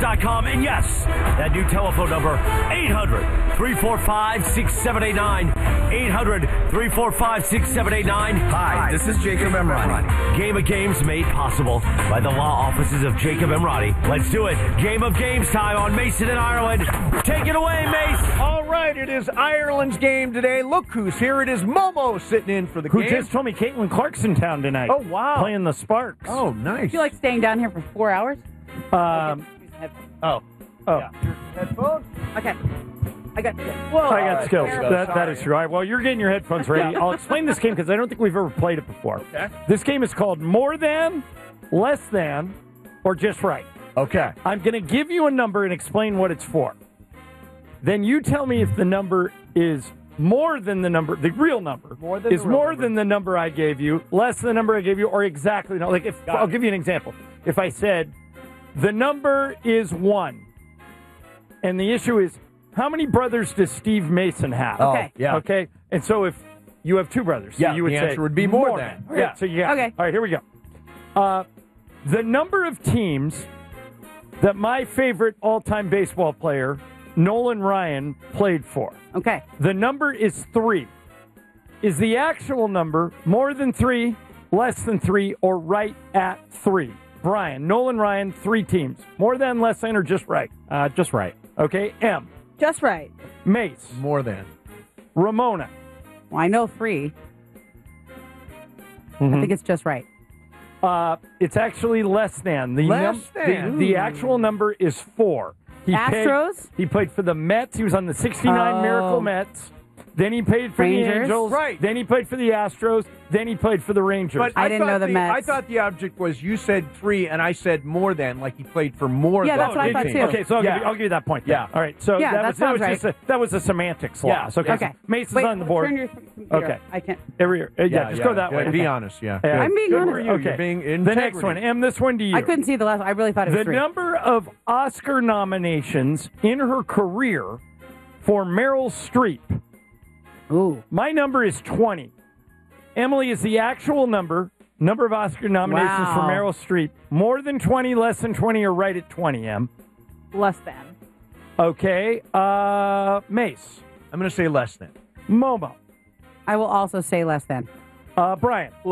Facebook.com. And yes, that new telephone number, 800-345-6789. 800-345-6789. Hi, this is Jacob Emrani. Game of Games made possible by the law offices of Jacob Emrani. Let's do it. Game of Games time on Mason and Ireland. Take it away, Mace. All right, it is Ireland's game today. Look who's here. It is Momo sitting in for the Who game. just told me Caitlin Clark's in town tonight. Oh, wow. Playing the Sparks. Oh, nice. I feel like staying down here for 4 hours. Oh. Yeah. Your headphones? Okay. I got skills. Terrible. That is true. All right, well, you're getting your headphones ready. I'll explain this game because I don't think we've ever played it before. Okay. This game is called More Than, Less Than, or Just Right. Okay. I'm going to give you a number and explain what it's for. Then you tell me if the number is more than the number, the real number, More than is the real more number. than the number I gave you, less than the number I gave you, or exactly. No, like if I'll give you an example. If I said the number is 1, and the issue is how many brothers does Steve Mason have? Okay. Yeah. Okay. And so if you have 2 brothers, so Yeah, you would the say answer would be more than. Yeah. So yeah. Okay. All right. Here we go. The number of teams that my favorite all-time baseball player, Nolan Ryan, played for. Okay. The number is 3. Is the actual number more than 3, less than 3, or right at 3? Brian, Nolan Ryan, 3 teams. More than, less than, or just right? Just right. Okay. M. Just right. Mace. More than. Ramona. Well, I know 3. Mm-hmm. I think it's just right. It's actually less than. Less than. The actual number is 4. Astros? He played for the Mets. He was on the 69 Miracle Mets. Then he played for Rangers? the Angels. Right. Then he played for the Astros. Then he played for the Rangers. But I didn't know the Mets. I thought the object was you said 3 and I said more than, like he played for more Yeah, than. that's what I thought Did too. you? Okay, so Yeah. I'll give you that point. Then. Yeah. All right. So Yeah, that sounds was right. that was a semantics Yeah. loss. Okay. Okay. So Mason's Wait, on the board. turn your computer Okay. off. I can't. Just go that way. Be honest, yeah. Yeah. I'm being Good honest. for you. Okay. You're being The next integrity. one. M, this one to you. I couldn't see the last. I really thought it was The 3. number of Oscar nominations in her career for Meryl Streep. Ooh. My number is 20. Emily, is the actual number of Oscar nominations for Wow. Meryl Streep more than 20, less than 20, or right at 20, Em? Less than. Okay. Mace. I'm going to say less than. Momo. I will also say less than. Brian.